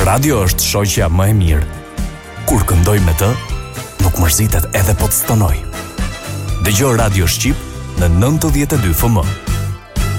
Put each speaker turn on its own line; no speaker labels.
Radio është shoqja më e mirë. Kur këndoj me të, nuk mërzitet edhe po të stonoj. Dëgjoj Radio Shqip në 92 FM.